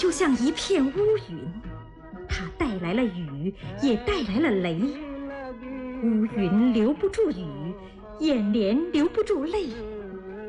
就像一片乌云，它带来了雨，也带来了雷。乌云留不住雨，眼帘留不住泪。